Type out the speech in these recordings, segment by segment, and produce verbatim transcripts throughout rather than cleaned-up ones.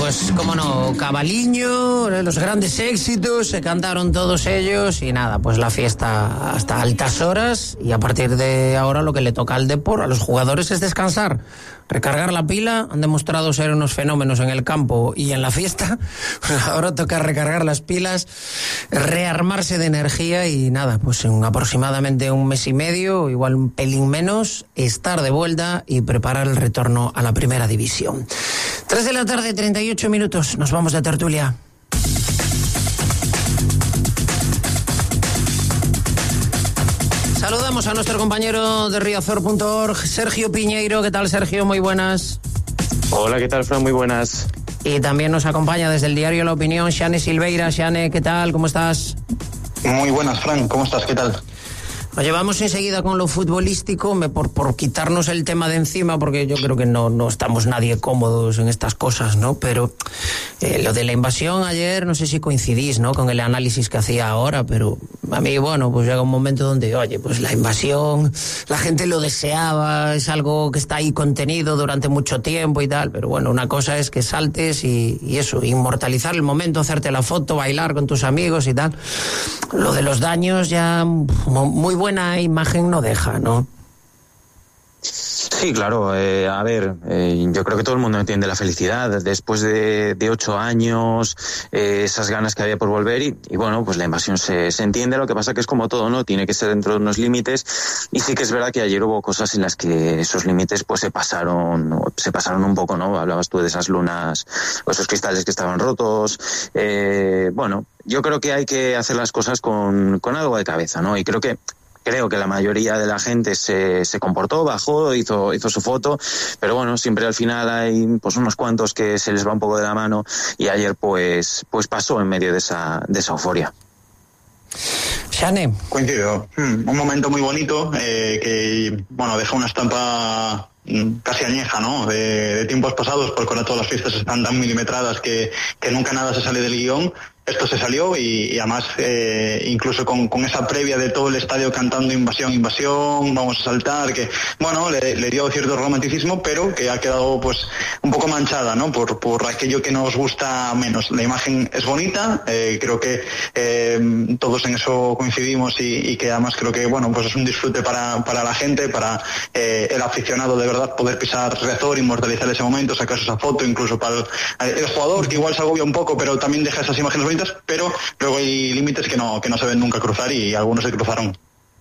pues cómo no, Cavaliño, los grandes éxitos, se cantaron todos ellos y nada, pues la fiesta hasta altas horas y a partir de ahora lo que le toca al Depor, a los jugadores es descansar, recargar la pila, han demostrado ser unos fenómenos en el campo y en la fiesta, ahora toca recargar las pilas, rearmarse de energía y nada, pues en aproximadamente un mes y medio, igual un pelín menos, estar de vuelta y preparar el retorno a la primera división. Tres de la tarde, treinta y ocho minutos, nos vamos de tertulia. Saludamos a nuestro compañero de riazor punto org, Sergio Piñeiro. ¿Qué tal, Sergio? Muy buenas. Hola, ¿qué tal, Fran? Muy buenas. Y también nos acompaña desde el diario La Opinión, Xane Silveira. Xane, ¿qué tal? ¿Cómo estás? Muy buenas, Fran. ¿Cómo estás? ¿Qué tal? Oye, vamos enseguida con lo futbolístico, me, por, por quitarnos el tema de encima, porque yo creo que no, no estamos nadie cómodos en estas cosas, ¿no? Pero eh, lo de la invasión ayer, no sé si coincidís, ¿no?, con el análisis que hacía ahora, pero a mí, bueno, pues llega un momento donde, oye, pues la invasión, la gente lo deseaba, es algo que está ahí contenido durante mucho tiempo y tal, pero bueno, una cosa es que saltes y, y eso, inmortalizar el momento, hacerte la foto, bailar con tus amigos y tal. Lo de los daños ya muy bueno. Buena imagen no deja, ¿no? Sí, claro. Eh, a ver, eh, yo creo que todo el mundo entiende la felicidad después de, de ocho años, eh, esas ganas que había por volver y, y bueno, pues la invasión se, se entiende. Lo que pasa que es como todo, ¿no? Tiene que ser dentro de unos límites y sí que es verdad que ayer hubo cosas en las que esos límites pues se pasaron, se pasaron un poco, ¿no? Hablabas tú de esas lunas o esos cristales que estaban rotos. Eh, bueno, yo creo que hay que hacer las cosas con, con algo de cabeza, ¿no? Y creo que Creo que la mayoría de la gente se, se comportó, bajó, hizo, hizo su foto, pero bueno, siempre al final hay pues unos cuantos que se les va un poco de la mano y ayer pues, pues pasó en medio de esa, de esa euforia. Xane. Coincido. Hmm, un momento muy bonito eh, que, bueno, deja una estampa casi añeja, ¿no? De, de tiempos pasados, porque ahora todas las fiestas están tan milimetradas que, que nunca nada se sale del guión. Esto se salió y, y además eh, incluso con, con esa previa de todo el estadio cantando invasión, invasión, vamos a saltar, que bueno, le, le dio cierto romanticismo, pero que ha quedado pues un poco manchada, ¿no? Por, por aquello que nos gusta menos. La imagen es bonita, eh, creo que eh, todos en eso coincidimos y, y que además creo que bueno, pues es un disfrute para, para la gente, para eh, el aficionado de verdad poder pisar Riazor, inmortalizar ese momento, sacar esa foto, incluso para el, el jugador que igual se agobia un poco, pero también deja esas imágenes bonitas. Pero luego hay límites que no, que no se ven nunca cruzar y algunos se cruzaron.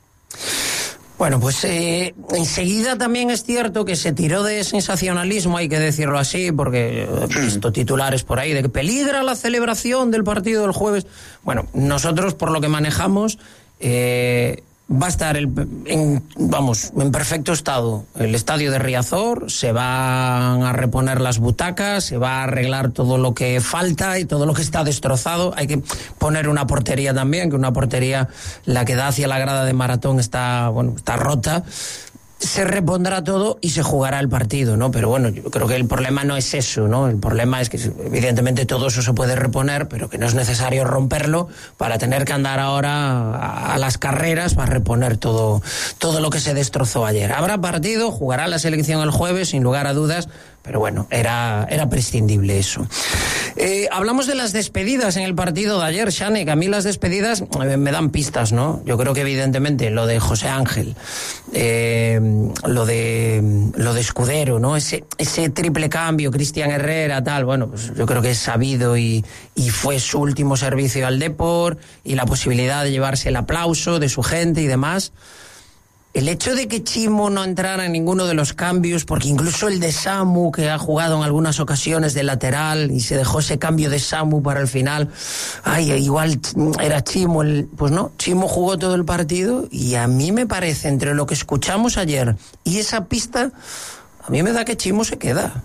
Bueno, pues eh, enseguida también es cierto que se tiró de sensacionalismo, hay que decirlo así, porque he visto titulares por ahí de que peligra la celebración del partido del jueves. Bueno, nosotros por lo que manejamos eh, va a estar el, en, vamos, en perfecto estado el estadio de Riazor, se van a reponer las butacas, se va a arreglar todo lo que falta y todo lo que está destrozado. Hay que poner una portería también, que una portería, la que da hacia la grada de Maratón, está, bueno, está rota. Se repondrá todo y se jugará el partido, ¿no? Pero bueno, yo creo que el problema no es eso, ¿no? El problema es que evidentemente todo eso se puede reponer, pero que no es necesario romperlo para tener que andar ahora a las carreras para reponer todo, todo lo que se destrozó ayer. Habrá partido, jugará la selección el jueves, sin lugar a dudas, pero bueno, era, era prescindible eso. Eh, hablamos de las despedidas en el partido de ayer, Xane, que a mí las despedidas eh, me dan pistas, ¿no? Yo creo que evidentemente lo de José Ángel, eh, lo de lo de Escudero, ¿no? Ese, ese triple cambio, Cristian Herrera, tal, bueno, pues yo creo que es sabido y, y fue su último servicio al Depor y la posibilidad de llevarse el aplauso de su gente y demás. El hecho de que Chimo no entrara en ninguno de los cambios, porque incluso el de Samu, que ha jugado en algunas ocasiones de lateral y se dejó ese cambio de Samu para el final, ay, igual era Chimo, el, pues no, Chimo jugó todo el partido y a mí me parece, entre lo que escuchamos ayer y esa pista, a mí me da que Chimo se queda.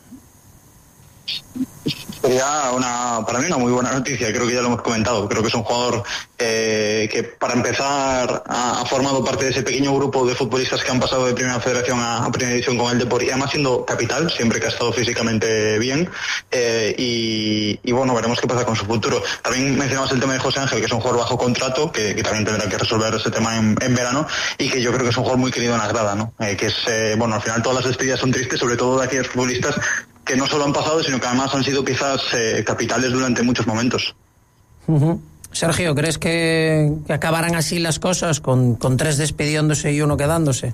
Sería una, para mí una muy buena noticia, creo que ya lo hemos comentado, creo que es un jugador eh, que para empezar ha, ha formado parte de ese pequeño grupo de futbolistas que han pasado de Primera Federación a, a Primera División con el Depor y además siendo capital, siempre que ha estado físicamente bien eh, y, y bueno, veremos qué pasa con su futuro. También mencionamos el tema de José Ángel, que es un jugador bajo contrato, que, que también tendrá que resolver ese tema en, en verano y que yo creo que es un jugador muy querido en la grada, ¿no? Eh, que es, eh, bueno, al final todas las despedidas son tristes, sobre todo de aquellos futbolistas que no solo han pasado, sino que además han sido quizás eh, capitales durante muchos momentos. Uh-huh. Sergio, ¿crees que, que acabarán así las cosas, con, con tres despidiéndose y uno quedándose?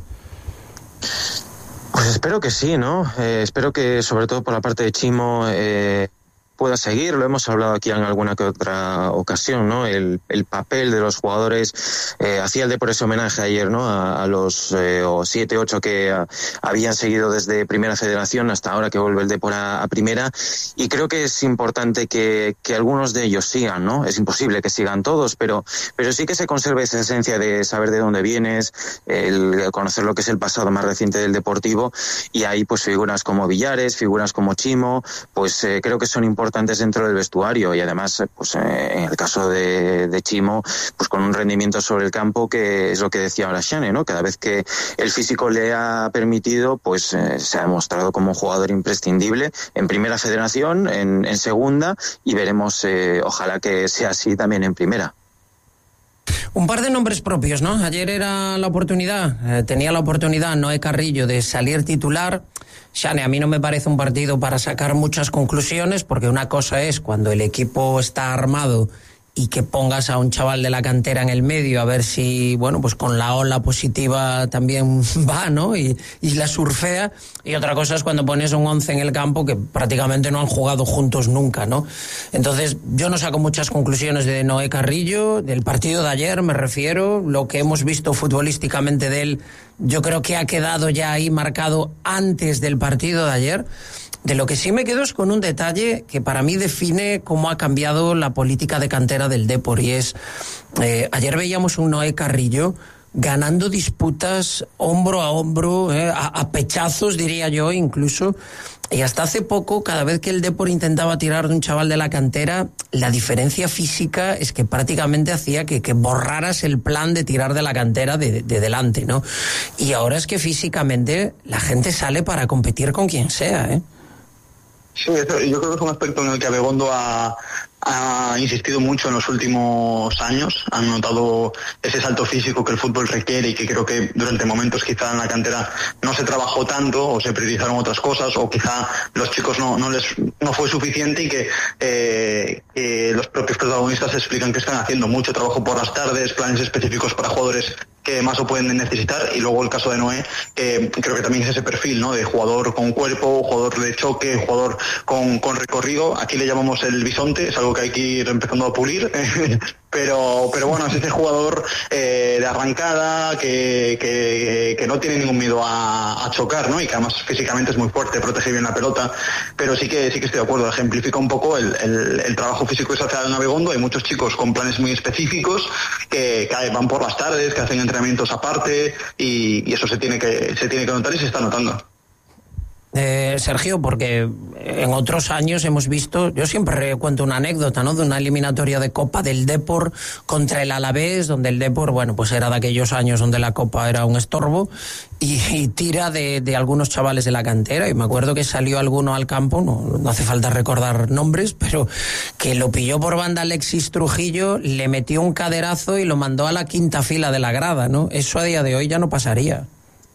Pues espero que sí, ¿no? Eh, espero que, sobre todo por la parte de Chimo, eh, pueda seguir. Lo hemos hablado aquí en alguna que otra ocasión, ¿no? El, el papel de los jugadores. Eh, hacía el de por ese homenaje ayer, ¿no? A, a los eh, o siete, ocho que a, habían seguido desde Primera Federación hasta ahora que vuelve el Depor a, a Primera. Y creo que es importante que, que algunos de ellos sigan, ¿no? Es imposible que sigan todos, pero, pero sí que se conserve esa esencia de saber de dónde vienes, el conocer lo que es el pasado más reciente del Deportivo. Y ahí, pues, figuras como Villares, figuras como Chimo, pues eh, creo que son importantes importantes dentro del vestuario y además pues eh, en el caso de, de Chimo pues con un rendimiento sobre el campo que es lo que decía ahora Shane, ¿no? Cada vez que el físico le ha permitido pues eh, se ha demostrado como un jugador imprescindible en Primera Federación, en, en Segunda y veremos eh, ojalá que sea así también en Primera. Un par de nombres propios, ¿no? Ayer era la oportunidad, eh, tenía la oportunidad Noé Carrillo de salir titular. Shane, a mí no me parece un partido para sacar muchas conclusiones, porque una cosa es cuando el equipo está armado y que pongas a un chaval de la cantera en el medio a ver si, bueno, pues con la ola positiva también va, ¿no? Y, y la surfea. Y otra cosa es cuando pones un once en el campo que prácticamente no han jugado juntos nunca, ¿no? Entonces, yo no saco muchas conclusiones de Noé Carrillo, del partido de ayer me refiero, lo que hemos visto futbolísticamente de él, yo creo que ha quedado ya ahí marcado antes del partido de ayer. De lo que sí me quedo es con un detalle que para mí define cómo ha cambiado la política de cantera del Depor, y es, eh, ayer veíamos un Noé Carrillo ganando disputas hombro a hombro, eh, a, a pechazos diría yo incluso, y hasta hace poco cada vez que el Depor intentaba tirar de un chaval de la cantera, la diferencia física es que prácticamente hacía que, que borraras el plan de tirar de la cantera de, de delante, ¿no? Y ahora es que físicamente la gente sale para competir con quien sea, ¿eh? Sí, eso, yo creo que es un aspecto en el que Abegondo ha, ha insistido mucho en los últimos años. Han notado ese salto físico que el fútbol requiere y que creo que durante momentos quizá en la cantera no se trabajó tanto o se priorizaron otras cosas o quizá los chicos no, no les no fue suficiente y que, eh, que los propios protagonistas explican que están haciendo mucho trabajo por las tardes, planes específicos para jugadores que más lo pueden necesitar, y luego el caso de Noé, que creo que también es ese perfil, ¿no? De jugador con cuerpo, jugador de choque, jugador con, con recorrido. Aquí le llamamos el bisonte, es algo que hay que ir empezando a pulir, pero pero bueno, es ese jugador eh, de arrancada que, que, que no tiene ningún miedo a, a chocar, ¿no? Y que además físicamente es muy fuerte, protege bien la pelota, pero sí que sí que estoy de acuerdo, ejemplifica un poco el, el, el trabajo físico que se hace en Abegondo. Hay muchos chicos con planes muy específicos que, que van por las tardes, que hacen entrenamientos aparte, y, y eso se tiene que se tiene que notar y se está notando. Eh, Sergio, porque en otros años hemos visto, yo siempre cuento una anécdota, ¿no? De una eliminatoria de Copa del Depor contra el Alavés, donde el Depor, bueno, pues era de aquellos años donde la Copa era un estorbo, y, y tira de, de algunos chavales de la cantera, y me acuerdo que salió alguno al campo, no, no hace falta recordar nombres, pero que lo pilló por banda Alexis Trujillo, le metió un caderazo y lo mandó a la quinta fila de la grada, ¿no? Eso a día de hoy ya no pasaría.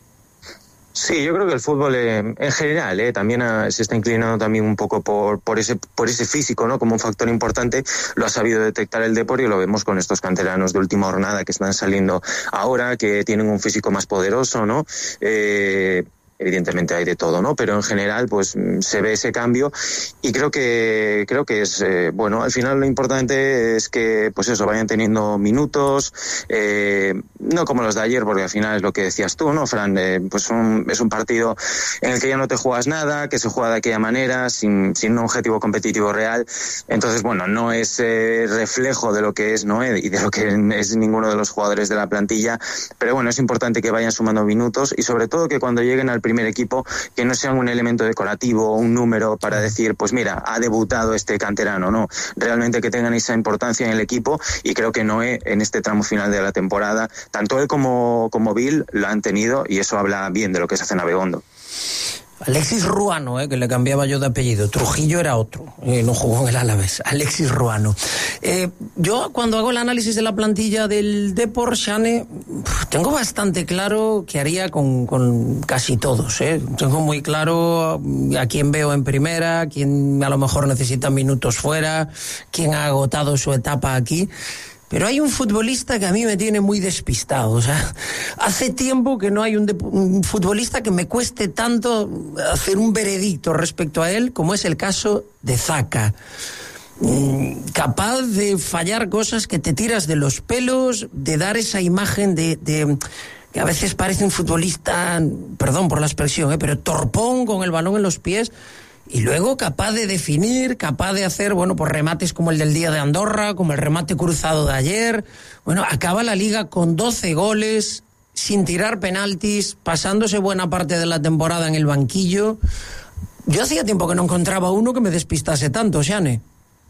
Sí, yo creo que el fútbol eh, en general eh, también ha, se está inclinando también un poco por, por ese por ese físico, ¿no? Como un factor importante. Lo ha sabido detectar el Depor y lo vemos con estos canteranos de última jornada que están saliendo ahora, que tienen un físico más poderoso, ¿no? Eh, evidentemente hay de todo, ¿no? Pero en general, pues se ve ese cambio y creo que creo que es eh, bueno. Al final lo importante es que, pues eso, vayan teniendo minutos, eh, no como los de ayer, porque al final es lo que decías tú, ¿no, Fran? Eh, pues un, es un partido en el que ya no te juegas nada, que se juega de aquella manera, sin sin un objetivo competitivo real. Entonces, bueno, no es eh, reflejo de lo que es Noé y de lo que es ninguno de los jugadores de la plantilla, pero bueno, es importante que vayan sumando minutos y sobre todo que cuando lleguen al primer equipo que no sean un elemento decorativo o un número para decir, pues mira, ha debutado este canterano, no, realmente que tengan esa importancia en el equipo, y creo que Noé en este tramo final de la temporada, tanto él como, como Bill lo han tenido, y eso habla bien de lo que se hace en Abegondo. Alexis Ruano, eh, que le cambiaba yo de apellido. Trujillo era otro, eh, no jugó en el Alavés. Alexis Ruano. Eh, yo cuando hago el análisis de la plantilla del Depor, Xane, tengo bastante claro qué haría con, con casi todos. Eh. Tengo muy claro a quién veo en primera, quién a lo mejor necesita minutos fuera, quién ha agotado su etapa aquí. Pero hay un futbolista que a mí me tiene muy despistado. O sea, hace tiempo que no hay un, de, un futbolista que me cueste tanto hacer un veredicto respecto a él, como es el caso de Zaka. Mm, capaz de fallar cosas que te tiras de los pelos, de dar esa imagen de... de que a veces parece un futbolista, perdón por la expresión, ¿eh? pero torpón con el balón en los pies. Y luego capaz de definir, capaz de hacer, bueno, pues remates como el del día de Andorra, como el remate cruzado de ayer. Bueno, acaba la liga con doce goles, sin tirar penaltis, pasándose buena parte de la temporada en el banquillo. Yo hacía tiempo que no encontraba uno que me despistase tanto, Xane.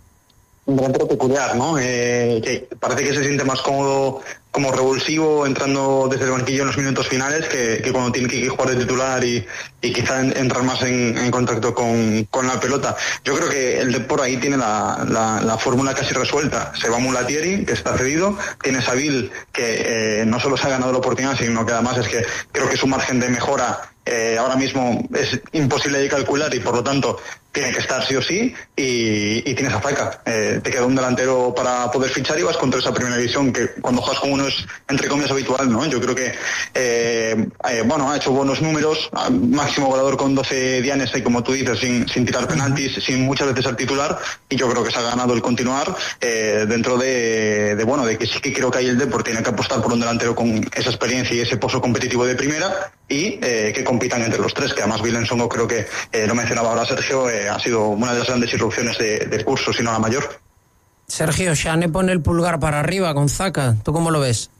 Un delantero peculiar, ¿no? Eh, que parece que se siente más cómodo como revulsivo entrando desde el banquillo en los minutos finales que, que cuando tiene que jugar de titular y, y quizá en, entrar más en, en contacto con, con la pelota. Yo creo que el Depor ahí tiene la, la, la fórmula casi resuelta. Se va Mulatieri, que está cedido, tiene Savil, que eh, no solo se ha ganado la oportunidad, sino que además es que creo que su margen de mejora eh, ahora mismo es imposible de calcular y por lo tanto tiene que estar sí o sí, y, y tienes a Zaka. Eh, te queda un delantero para poder fichar y vas contra esa primera división que cuando juegas con uno es entre comillas habitual, ¿no? Yo creo que eh, eh, bueno, ha hecho buenos números, máximo goleador con doce dianes y como tú dices, sin, sin tirar penaltis, sin muchas veces ser titular, y yo creo que se ha ganado el continuar eh, dentro de, de bueno, de que sí que creo que ahí el Depor tiene que apostar por un delantero con esa experiencia y ese pozo competitivo de primera y eh, que compitan entre los tres, que además Vilensongo creo que eh, lo mencionaba ahora Sergio, eh, ha sido una de las grandes irrupciones de, del curso, si no la mayor. Sergio, Xane pone el pulgar para arriba con Zaka. ¿Tú cómo lo ves?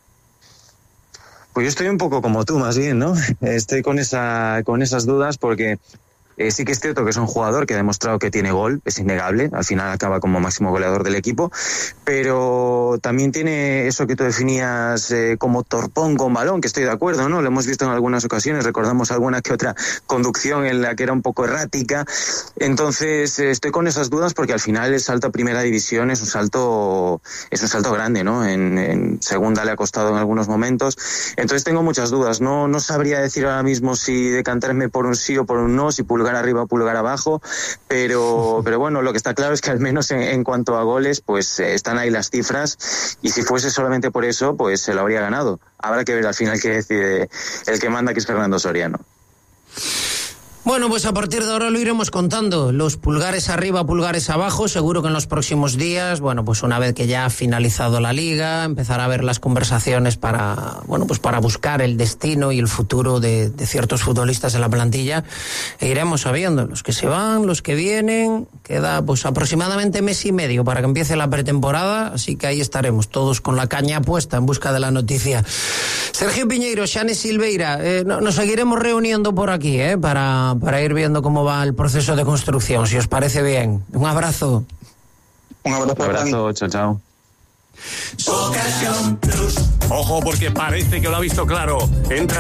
Pues yo estoy un poco como tú, más bien, ¿no? Estoy con esa, con esas dudas porque eh, sí que es cierto que es un jugador que ha demostrado que tiene gol, es innegable, al final acaba como máximo goleador del equipo, pero también tiene eso que tú definías eh, como torpón con balón, que estoy de acuerdo, ¿no? Lo hemos visto en algunas ocasiones, recordamos alguna que otra conducción en la que era un poco errática, entonces eh, estoy con esas dudas porque al final el salto a primera división es un salto, es un salto grande, ¿no? En, en segunda le ha costado en algunos momentos, entonces tengo muchas dudas, no, no sabría decir ahora mismo si decantarme por un sí o por un no, si pulgar arriba o pulgar abajo, pero, pero bueno, lo que está claro es que al menos en, en cuanto a goles, pues eh, están ahí las cifras, y si fuese solamente por eso, pues se lo habría ganado. Habrá que ver al final qué decide el que manda, que es Fernando Soriano. Bueno, pues a partir de ahora lo iremos contando. Los pulgares arriba, pulgares abajo. Seguro que en los próximos días, bueno, pues una vez que ya ha finalizado la liga, empezar a ver las conversaciones para, bueno, pues para buscar el destino y el futuro de, de ciertos futbolistas en la plantilla. E iremos sabiendo los que se van, los que vienen. Queda pues aproximadamente mes y medio para que empiece la pretemporada. Así que ahí estaremos todos con la caña puesta en busca de la noticia. Sergio Piñeiro, Xane Silveira, eh, no, nos seguiremos reuniendo por aquí, eh, para... para ir viendo cómo va el proceso de construcción, si os parece bien. Un abrazo. Un abrazo. Un abrazo, chao, chao. Ojo, porque parece que lo ha visto claro. Entra